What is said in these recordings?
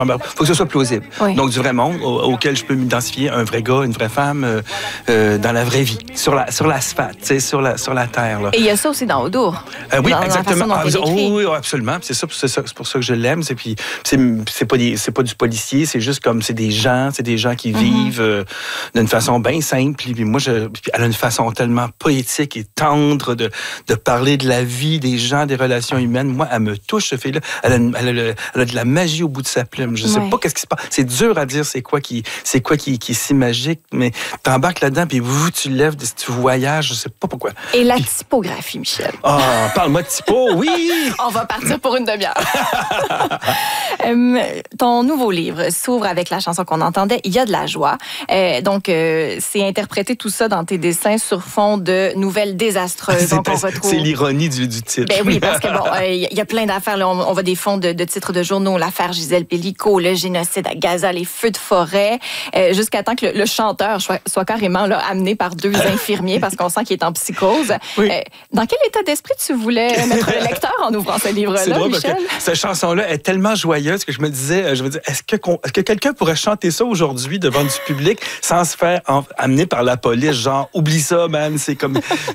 Il faut que ce soit plausible. Oui. Donc, du vrai monde auquel je peux m'identifier, un vrai gars, une vraie femme, dans la vraie vie, sur l'asphalte, sur la terre. Là. Et il y a ça aussi dans Odour. Oui, dans exactement. La façon dont Oui, absolument. C'est pour ça que je l'aime. Puis c'est pas du policier, c'est juste comme c'est des gens qui vivent d'une façon bien simple. Puis moi, elle a une façon tellement poétique et tendre de parler de la vie, des gens, des relations humaines. Moi, elle me touche, ce fille-là. Elle a de la magie au bout de sa plume. Je sais pas qu'est-ce qui se passe. C'est dur à dire c'est quoi qui est si magique, mais t'embarques là-dedans, puis tu lèves, tu voyages, je sais pas pourquoi. Et la typographie, Michel. Parle-moi de typo, oui! On va partir pour une demi-heure. Ton nouveau livre s'ouvre avec la chanson qu'on entendait, Il y a de la joie. Donc, c'est interpréter tout ça dans tes dessins sur fond de nouvelles désastreuses. Donc, on retrouve... C'est l'ironie du titre. Ben oui, parce que il y a plein d'affaires. Là, on voit des fonds de titres de journaux, l'affaire Gisèle Pellicot, le génocide à Gaza, les feux de forêt, jusqu'à temps que le chanteur soit carrément là, amené par 2 infirmiers parce qu'on sent qu'il est en psychose. Oui. Dans quel état d'esprit tu voulais mettre le lecteur en ouvrant ce livre-là, c'est drôle, Michel? Parce que cette chanson-là est tellement joyeuse que je me disais, est-ce que quelqu'un pourrait chanter ça aujourd'hui devant du public sans se faire amener par la police, genre, oublie ça, man, c'est comme...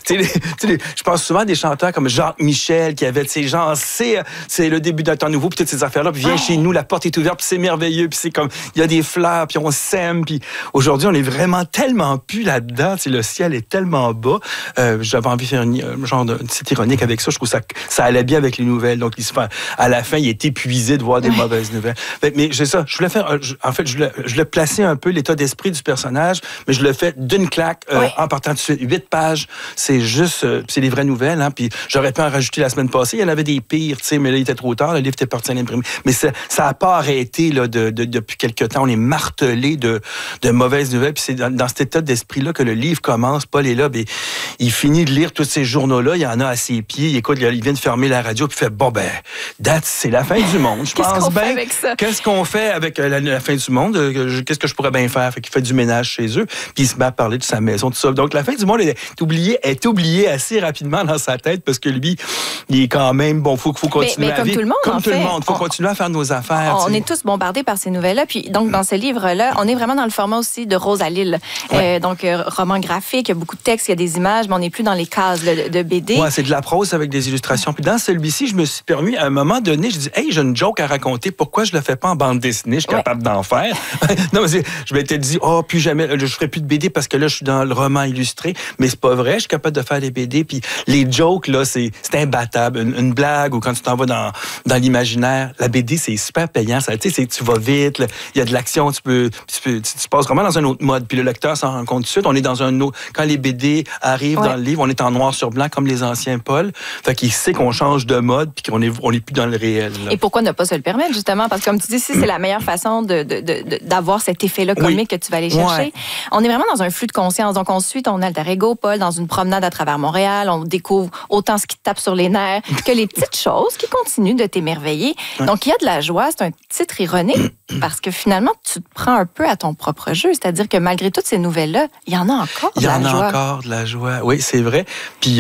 je pense souvent à des chanteurs comme Jacques Michel qui avait, genre, c'est le début d'un temps nouveau, puis toutes ces affaires-là, puis viens chez nous, la porte est ouverte, puis c'est merveilleux, puis c'est comme, il y a des fleurs, puis on s'aime, puis aujourd'hui, on est vraiment tellement plus là-dedans, le ciel est tellement bas. J'avais envie de faire un genre de petite ironique avec ça, je trouve ça allait bien avec les nouvelles, donc à la fin, il est épuisé de voir des mauvaises nouvelles. Mais c'est ça, je voulais faire, je voulais placer un peu l'état d'esprit du personnage, mais je le fais d'une claque, en partant de suite. 8 pages, c'est juste, c'est les vraies nouvelles, hein, puis j'aurais pu en rajouter la semaine passée, il y en avait des pires, mais là, il était trop tard, le livre était parti à l'imprimer. Mais ça n'a pas arrêté, là, depuis quelques temps, on est martelé de mauvaises nouvelles, puis c'est dans cet état d'esprit-là que le livre commence. Paul est là, puis il finit de lire tous ces journaux-là, il y en a à ses pieds, il vient de fermer la radio, puis il fait, c'est la fin du monde, je pense bien. Qu'est-ce qu'on fait avec la fin du monde? Qu'est-ce que je pourrais bien faire? Fait qu'il fait du ménage chez eux, puis il se met à parler de sa maison, tout ça. Donc, la fin du monde est oubliée assez rapidement dans sa tête, parce que lui, il est quand même, faut continuer à vivre. Comme tout le monde, faut continuer à faire nos affaires. On est tous bombardés par ces nouvelles-là, puis donc, dans ce livre-là, on est vraiment dans le format aussi de Rosalille. Donc, roman graphique, il y a beaucoup de textes, il y a des images, mais on n'est plus dans les cases de BD. Ouais, c'est de la prose avec des illustrations. Puis dans celui-ci, je me suis permis, à un moment donné, je dis, hey, j'ai une joke à raconter, pourquoi je le fais pas en bande dessinée? Je suis capable d'en faire. Non, mais je m'étais dit, plus jamais, je ferai plus de BD parce que là, je suis dans le roman illustré. Mais c'est pas vrai, je suis capable de faire des BD. Puis les jokes, là, c'est imbattable. Une blague, ou quand tu t'en vas dans l'imaginaire, la BD, c'est super payant. Tu vas vite, il y a de l'action, tu passes vraiment dans un autre mode. Puis le lecteur s'en rend compte tout de suite. On est dans un autre... Quand les BD arrivent dans le livre, on est en noir sur blanc, comme les anciens Paul. Fait qu'il sait qu'on change de mode, puis qu'on est plus dans le réel. Là. Et pourquoi ne pas se le permettre, justement? Parce que, comme tu dis, c'est la meilleure façon d'avoir cet effet-là comique que tu vas aller chercher. Ouais. On est vraiment dans un flux de conscience. Donc, on suit ton alter ego, Paul, dans une promenade à travers Montréal. On découvre autant ce qui te tape sur les nerfs que les petites choses qui continuent de t'émerveiller. Ouais. Donc, il y a de la joie. C'est un titre ironique parce que, finalement, tu te prends un peu à ton propre jeu. C'est-à-dire que, malgré toutes ces nouvelles-là, il y en a encore de la joie. Il y en a encore de la joie. Oui, c'est vrai. Puis,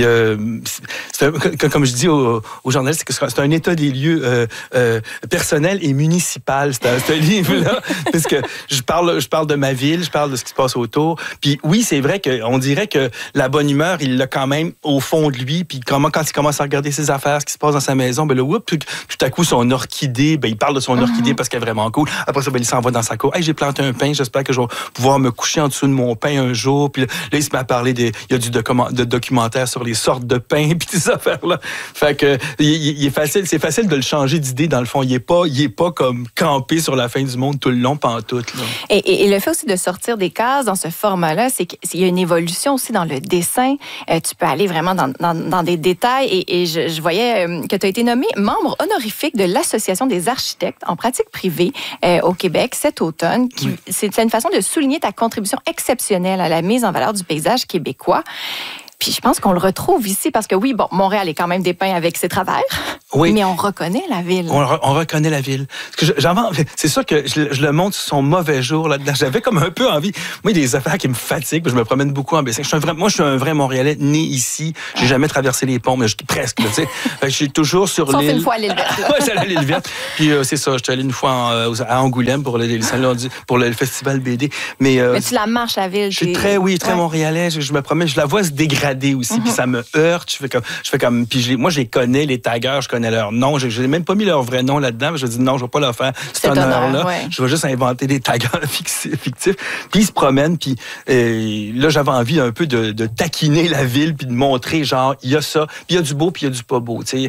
comme je dis aux journalistes, c'est un état des lieux personnel et municipal, ce livre-là. Parce que je parle de ma ville, je parle de ce qui se passe autour. Puis oui, c'est vrai qu'on dirait que la bonne humeur, il l'a quand même au fond de lui. Puis quand il commence à regarder ses affaires, ce qui se passe dans sa maison, tout à coup, son orchidée, il parle de son orchidée parce qu'elle est vraiment cool. Après ça, il s'en va dans sa cour. Hey, j'ai planté un pin, j'espère que je vais pouvoir me coucher en dessous de mon pain un jour. Puis là, il se met à parler il y a de documentaires sur les sortes de pain puis ces affaires-là. Fait que c'est facile de le changer d'idée dans le fond. Il est pas comme campé sur la fin du monde tout le long, pantoute. Là. Et le fait aussi de sortir des cases dans ce format-là, c'est qu'il y a une évolution aussi dans le dessin. Tu peux aller vraiment dans des détails. Et je voyais que tu as été nommé membre honorifique de l'Association des architectes en pratique privée au Québec cet automne. C'est une façon de souligner ta contribution exceptionnelle à la mise en valeur du paysage québécois. Puis je pense qu'on le retrouve ici parce que oui, bon, Montréal est quand même dépeint avec ses travers, mais on reconnaît la ville. On reconnaît la ville. C'est sûr que je le montre sur son mauvais jour là-dedans. J'avais comme un peu envie. Moi, il y a des affaires qui me fatiguent. Je me promène beaucoup en Baie-Saint. Moi, je suis un vrai Montréalais, né ici. J'ai jamais traversé les ponts, mais presque. Tu sais, je suis toujours sur l'île. Sauf une fois à l'île verte. Ouais, j'allais à l'île verte. Puis c'est ça. J'étais allé une fois à Angoulême pour le festival BD. Mais tu la marches à ville. Je suis très Montréalais. Je me promets. Je la vois se dégrader aussi. Puis ça me heurte. Je fais comme. Puis moi, je les connais, les taggeurs. Je connais leur nom. Je n'ai même pas mis leur vrai nom là-dedans. Je dis non, je ne vais pas leur faire cet honneur-là. Ouais. Je vais juste inventer des taggeurs fictifs. Puis ils se promènent. Puis là, j'avais envie un peu de taquiner la ville puis de montrer, genre, il y a ça. Puis il y a du beau, puis il y a du pas beau. Tu sais,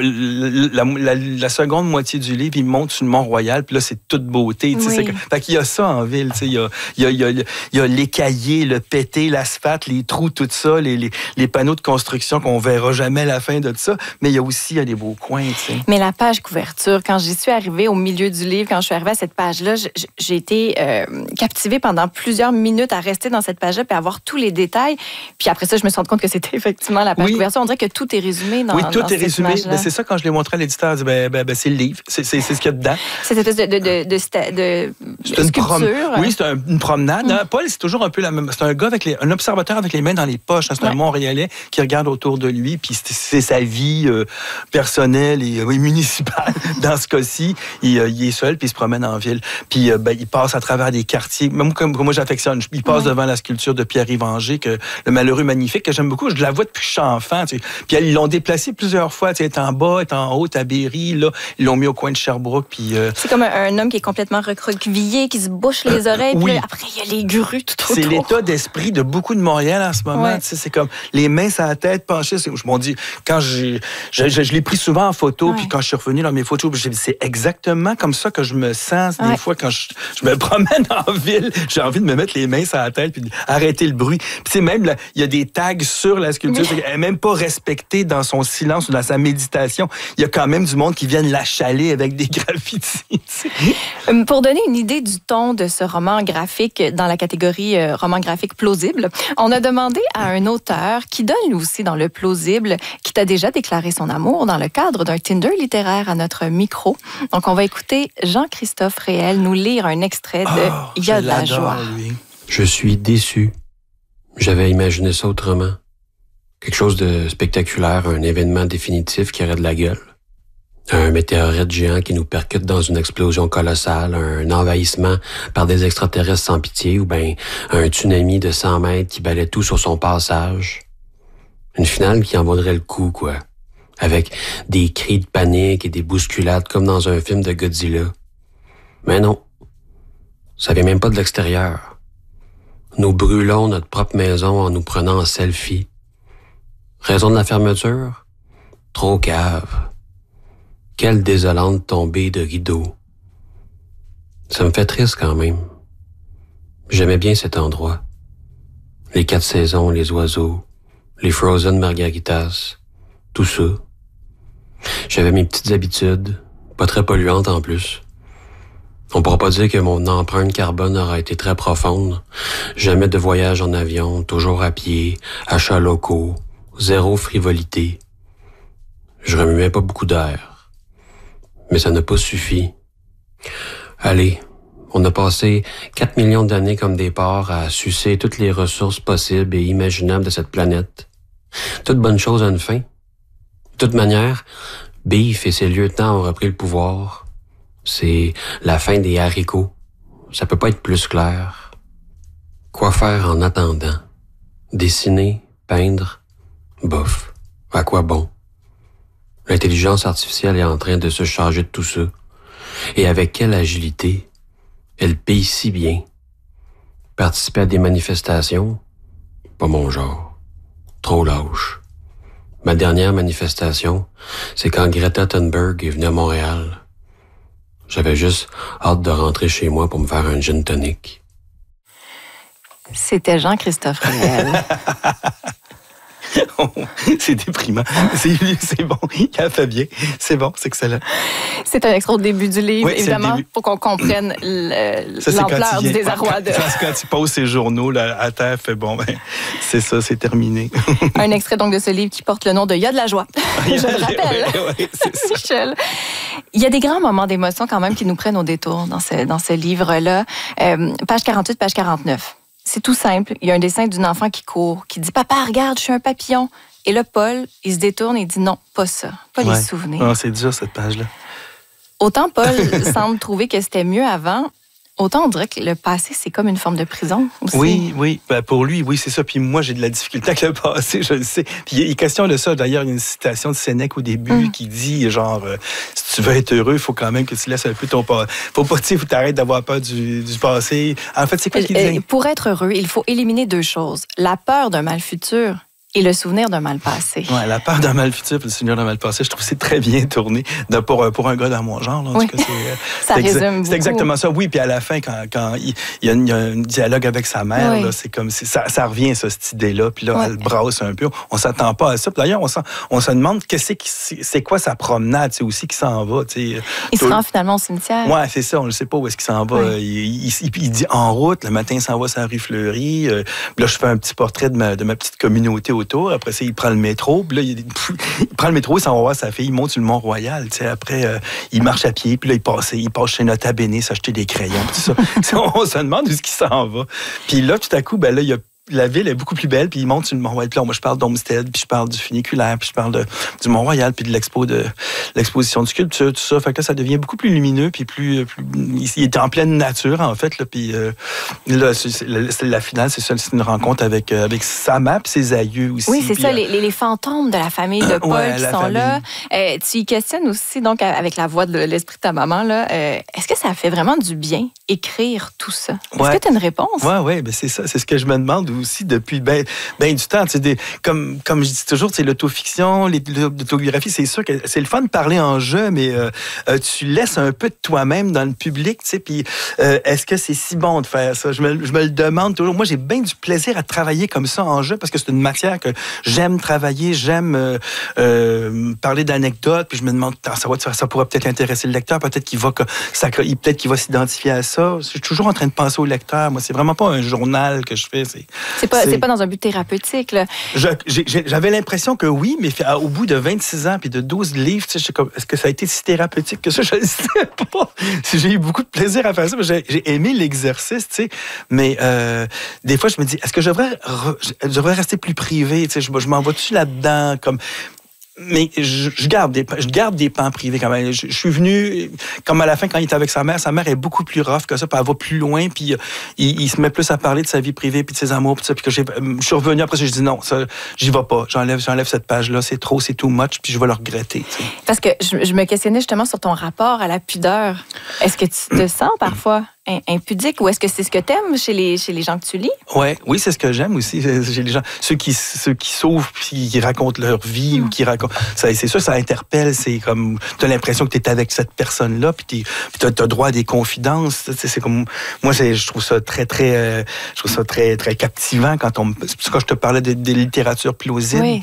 la seconde moitié du livre, il monte sur le Mont-Royal. Puis là, c'est toute beauté. Tu sais, fait qu'il y a ça en ville. Tu sais, il y a les cahiers, le pété, l'asphalte, les trous, tout ça, les panneaux de construction qu'on verra jamais la fin de ça. Mais il y a aussi des beaux coins. Tu sais. Mais la page couverture, quand j'y suis arrivée au milieu du livre, quand je suis arrivée à cette page-là, j'ai été captivée pendant plusieurs minutes à rester dans cette page-là puis à voir tous les détails. Puis après ça, je me suis rendu compte que c'était effectivement la page couverture. On dirait que tout est résumé dans cette image-là. Oui, tout est résumé. Ben, c'est ça, quand je l'ai montré à l'éditeur, il dit, c'est le livre. C'est ce qu'il y a dedans. Cette espèce de sculpture. Oui, c'est une promenade. Paul, c'est toujours un peu la même. C'est un gars un observateur avec les mains dans les poches. C'est un Montréalais qui regarde autour de lui. Puis c'est sa vie personnelle et municipale. Dans ce cas-ci, il est seul puis il se promène en ville. Puis il passe à travers des quartiers. Même comme moi, j'affectionne. Il passe devant la sculpture de Pierre-Yves Angers, le Malheureux magnifique, que j'aime beaucoup. Je la vois depuis que je suis enfant. Tu sais. Puis ils l'ont déplacé plusieurs fois. Tu sais, elle est en bas, elle est en haut, à Berry. Là, ils l'ont mis au coin de Sherbrooke. Puis c'est comme un homme qui est complètement recroquevillé, qui se bouche les oreilles. Puis là, après, il y a les grues tout autour. C'est l'état d'esprit de beaucoup de Montréal en ce moment. Tu sais, c'est comme les mains sur la tête penchées. Je m'en dis, quand je l'ai pris souvent en photo, puis quand je suis revenu dans mes photos, c'est exactement comme ça que je me sens des fois quand je me promène en ville. J'ai envie de me mettre les mains sur la tête puis d'arrêter le bruit. Puis même, il y a des tags sur la sculpture. Elle n'est même pas respectée dans son silence ou dans sa méditation. Il y a quand même du monde qui vient la chaler avec des graffitis. Pour donner une idée du ton de ce roman graphique dans la catégorie roman graphique plausible, on a demandé à un auteur qui donne lui aussi dans le plausible, qui t'a déjà déclaré son amour dans le cadre d'un Tinder littéraire à notre micro. Donc, on va écouter Jean-Christophe Réel nous lire un extrait de « Il y a de la joie ». Je suis déçu. J'avais imaginé ça autrement. Quelque chose de spectaculaire, un événement définitif qui aurait de la gueule. Un météorite géant qui nous percute dans une explosion colossale, un envahissement par des extraterrestres sans pitié ou bien un tsunami de 100 mètres qui balaie tout sur son passage. Une finale qui en vaudrait le coup, quoi. Avec des cris de panique et des bousculades comme dans un film de Godzilla. Mais non, ça vient même pas de l'extérieur. Nous brûlons notre propre maison en nous prenant en selfie. Raison de la fermeture? Trop cave. Quelle désolante tombée de rideau. Ça me fait triste quand même. J'aimais bien cet endroit. Les 4 saisons, les oiseaux, les frozen margaritas, tout ça. J'avais mes petites habitudes, pas très polluantes en plus. On pourra pas dire que mon empreinte carbone aura été très profonde. Jamais de voyage en avion, toujours à pied, achats locaux, zéro frivolité. Je remuais pas beaucoup d'air. Mais ça n'a pas suffi. Allez, on a passé 4 millions d'années comme des porcs à sucer toutes les ressources possibles et imaginables de cette planète. Toute bonne chose a une fin. De toute manière, Beef et ses lieutenants ont repris le pouvoir. C'est la fin des haricots. Ça peut pas être plus clair. Quoi faire en attendant? Dessiner, peindre, bof. À quoi bon? L'intelligence artificielle est en train de se charger de tout ça. Et avec quelle agilité? Elle paye si bien. Participer à des manifestations? Pas mon genre. Trop lâche. Ma dernière manifestation, c'est quand Greta Thunberg est venue à Montréal. J'avais juste hâte de rentrer chez moi pour me faire un gin tonic. C'était Jean-Christophe Réel. C'est déprimant. C'est bon. Il a fait bien. C'est bon, c'est excellent. C'est un extrait au début du livre, oui, évidemment, pour qu'on comprenne l'ampleur du désarroi. Quand il pose ses journaux là, à terre, fait bon, ben, c'est ça, c'est terminé. Un extrait donc de ce livre qui porte le nom de « Il y a de la joie ». Je le rappelle. Oui, c'est ça. Michel. Il y a des grands moments d'émotion quand même qui nous prennent au détour dans ce livre-là. Page 48, page 49. C'est tout simple. Il y a un dessin d'une enfant qui court, qui dit « Papa, regarde, je suis un papillon ». Et là, Paul, il se détourne et dit « Non, pas ça, pas les souvenirs ». Ah, c'est dur, cette page-là. Autant Paul semble trouver que c'était mieux avant, autant on dirait que le passé, c'est comme une forme de prison aussi. Oui. Ben, pour lui, oui, c'est ça. Puis moi, j'ai de la difficulté avec le passé, je le sais. Puis il est question de ça. D'ailleurs, il y a une citation de Sénèque au début qui dit, genre, si tu veux être heureux, il faut quand même que tu laisses un peu ton passé. Faut pas, faut t'arrêter d'avoir peur du passé. En fait, c'est quoi qu'il dit? Pour être heureux, il faut éliminer 2 choses. La peur d'un mal futur et le souvenir d'un mal passé. Oui, la peur d'un mal futur et le souvenir d'un mal passé, je trouve que c'est très bien tourné pour un gars dans mon genre. Là, en tout cas, ça résume beaucoup. C'est exactement ça. Oui, puis à la fin, quand il y a un dialogue avec sa mère, là, c'est comme ça revient, ça, cette idée-là. Puis là, elle brasse un peu. On s'attend pas à ça. Puis d'ailleurs, on se demande c'est quoi sa promenade, c'est aussi qui s'en va. Il se rend finalement au cimetière. Oui, c'est ça. On ne sait pas où est-ce qu'il s'en va. Il dit en route. Le matin, il s'en va sur la rue Fleury. Là, je fais un petit portrait de ma petite communauté autour. Après ça, il prend le métro. Puis là, il prend le métro, il s'en va voir sa fille. Il monte sur le Mont-Royal. Après, il marche à pied. Puis là, il passe chez Nota Bene s'acheter des crayons. Tout ça. On se demande où est-ce qu'il s'en va. Puis là, tout à coup, ben là, la ville est beaucoup plus belle, puis il monte sur le Mont-Royal. Puis là, moi, je parle d'Olmsted, puis je parle du funiculaire, puis je parle du Mont-Royal, puis de l'exposition de sculpture, tout ça. Fait que là, ça devient beaucoup plus lumineux, puis plus il est en pleine nature, en fait. Là, puis là, la finale, c'est ça, c'est une rencontre avec sa mère, puis ses aïeux aussi. Oui, c'est puis, ça, les fantômes de la famille de Paul qui sont famille. Là. Tu y questionnes aussi, donc, avec la voix de l'esprit de ta maman, là, est-ce que ça fait vraiment du bien, écrire tout ça? Est-ce que tu as une réponse? Oui, ben c'est ça, c'est ce que je me demande aussi depuis ben du temps. Comme je dis toujours, l'autofiction, l'autobiographie, c'est sûr que c'est le fun de parler en jeu, mais tu laisses un peu de toi-même dans le public. Puis est-ce que c'est si bon de faire ça? Je me le demande toujours. Moi, j'ai bien du plaisir à travailler comme ça en jeu parce que c'est une matière que j'aime travailler, j'aime parler d'anecdotes, puis je me demande, ça pourrait peut-être intéresser le lecteur, peut-être qu'il va s'identifier à ça. Je suis toujours en train de penser au lecteur. Moi, c'est vraiment pas un journal que je fais. C'est pas dans un but thérapeutique, là. J'avais l'impression que oui, mais au bout de 26 ans puis de 12 livres, est-ce que ça a été si thérapeutique que ça? Je ne sais pas. J'ai eu beaucoup de plaisir à faire ça. J'ai aimé l'exercice, mais des fois, je me dis, est-ce que je devrais rester plus privé? Je m'en vais-tu là-dedans? Mais je garde des pans privés quand même. Je suis venu, comme à la fin, quand il était avec sa mère est beaucoup plus rough que ça, puis elle va plus loin, puis il se met plus à parler de sa vie privée, puis de ses amours, puis ça, puis que je suis revenu après ça, je dis non, ça, j'y vais pas. J'enlève cette page-là, c'est too much, puis je vais le regretter. T'sais. Parce que je me questionnais justement sur ton rapport à la pudeur. Est-ce que tu te sens parfois impudique, ou est-ce que c'est ce que t'aimes chez les gens que tu lis? Oui, c'est ce que j'aime aussi chez les gens. Ceux qui s'ouvrent puis qui racontent leur vie ou qui racontent... C'est sûr, ça interpelle. C'est comme... T'as l'impression que t'es avec cette personne-là puis t'as droit à des confidences. C'est comme... Moi, je trouve ça très, très... je trouve ça très, très captivant quand c'est pour ça que je te parlais de littérature plausible. Oui.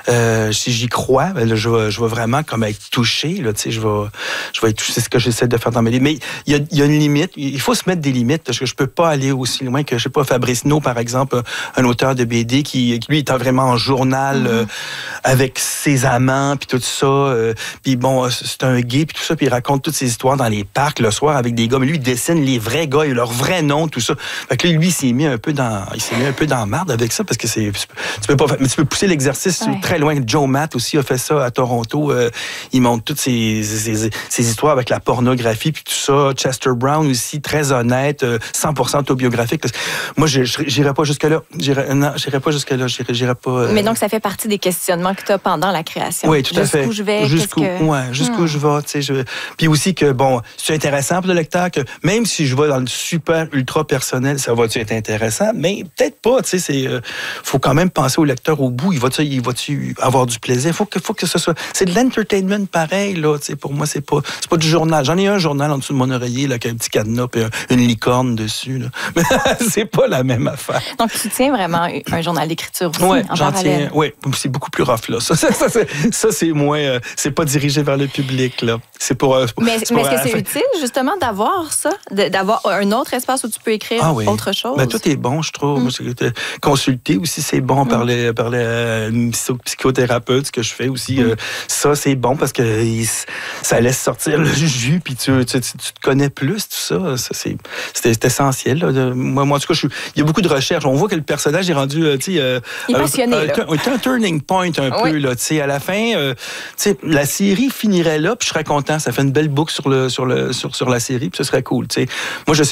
Si j'y crois, ben là, je vais vraiment comme être touché. Là, je vais être touché. C'est ce que j'essaie de faire dans mes livres. Mais il y a une limite. Il faut se mettre des limites, parce que je peux pas aller aussi loin que, je sais pas, Fabrice No, par exemple, un auteur de BD qui lui, est vraiment en journal avec ses amants, puis tout ça. Puis bon, c'est un gay, puis tout ça, puis il raconte toutes ses histoires dans les parcs le soir avec des gars. Mais lui, il dessine les vrais gars et leurs vrais noms, tout ça. Fait que lui, il s'est mis un peu dans la marde avec ça, parce que tu peux pas, mais tu peux pousser l'exercice très loin. Joe Matt aussi a fait ça à Toronto. Il montre toutes ces histoires avec la pornographie, puis tout ça. Chester Brown aussi, très honnête, 100% autobiographique. Moi, j'irais pas jusque-là. J'irais pas jusque-là. J'irais pas... Mais donc, ça fait partie des questionnements que tu as pendant la création. Oui, tout à fait. Jusqu'où je vais, jusqu'où je vais. Puis aussi que, bon, c'est intéressant pour le lecteur que même si je vais dans le super ultra personnel, ça va-tu être intéressant? Mais peut-être pas, tu sais. Faut quand même penser au lecteur au bout. Il va-tu avoir du plaisir? Faut que ce soit... C'est de l'entertainment pareil, là. Tu sais, pour moi, c'est pas du journal. J'en ai un journal en dessous de mon oreiller, là, avec un petit cadenas, puis une licorne dessus. Là. Mais c'est pas la même affaire. Donc, tu tiens vraiment un journal d'écriture aussi, ouais, en parallèle. Oui, c'est beaucoup plus rough, là. Ça c'est moins... c'est pas dirigé vers le public, là. C'est pour... Mais est-ce que c'est utile, justement, d'avoir ça? D'avoir un autre espace où tu peux écrire autre chose? Ben, tout est bon, je trouve. Consulter aussi, c'est bon. Parler à une psychothérapeute, ce que je fais aussi, ça, c'est bon parce que ça laisse sortir le jus, puis tu te connais plus, tout ça. C'est essentiel. Là. Moi, en tout cas, il y a beaucoup de recherches. On voit que le personnage est rendu, il est passionné, un turning point un peu, là. À la fin, la série finirait là, puis je serais content. Ça fait une belle boucle sur la série, puis ce serait cool. Moi, je sais